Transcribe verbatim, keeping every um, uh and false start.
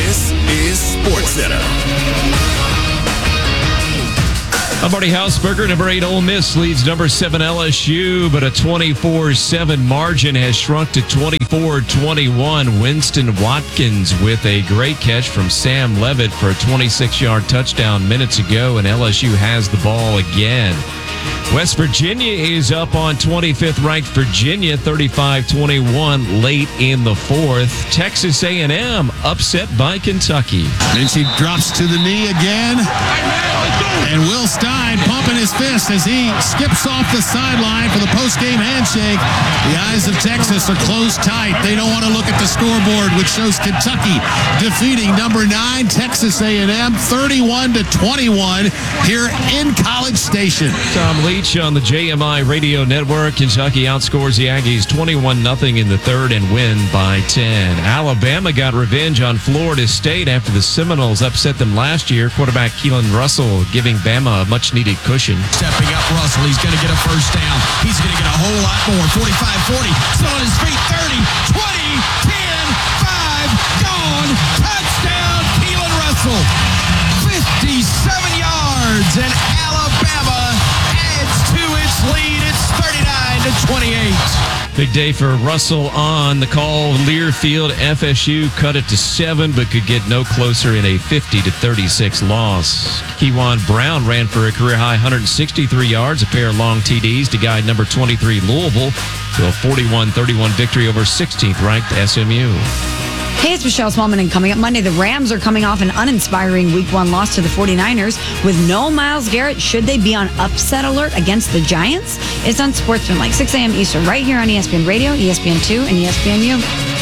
This is SportsCenter. I'm Marty Hausberger. Number eight Ole Miss leads number seven L S U, but a twenty-four seven margin has shrunk to twenty-four twenty-one. Winston Watkins with a great catch from Sam Levitt for a twenty-six-yard touchdown minutes ago, and L S U has the ball again. West Virginia is up on twenty-fifth ranked Virginia, thirty-five twenty-one late in the fourth. Texas A and M upset by Kentucky. Minchie drops to the knee again. And Will Stein pumping his fist as he skips off the sideline for the post-game handshake. The eyes of Texas are closed tight. They don't want to look at the scoreboard, which shows Kentucky defeating number nine Texas A and M thirty-one to twenty-one here in College Station. Tom Leach on the J M I Radio Network. Kentucky outscores the Aggies twenty-one nothing in the third and win by ten. Alabama got revenge on Florida State after the Seminoles upset them last year. Quarterback Keelan Russell giving Bama a much-needed cushion. Stepping up Russell. He's going to get a first down. He's going to get a whole lot more. forty-five forty. Still on his feet. thirty, twenty, ten, five, gone. Touchdown, Keelan Russell. fifty-seven yards, and Alabama adds to its lead. It's thirty-nine to twenty-eight. Big day for Russell on the call. Learfield, F S U cut it to seven, but could get no closer in a fifty to thirty-six loss. Kewan Brown ran for a career-high one hundred sixty-three yards, a pair of long T Ds to guide number twenty-three Louisville to a forty-one thirty-one victory over sixteenth ranked S M U. Hey, it's Michelle Smallman, and coming up Monday, the Rams are coming off an uninspiring week one loss to the forty-niners. With no Myles Garrett, should they be on upset alert against the Giants? It's on Sportsman, like six a.m. Eastern, right here on E S P N Radio, E S P N two, and E S P N U.